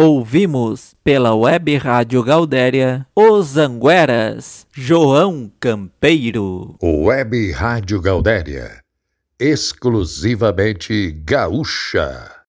Ouvimos pela Web Rádio Gaudéria Os Angueras, João Campeiro. Web Rádio Gaudéria, exclusivamente gaúcha.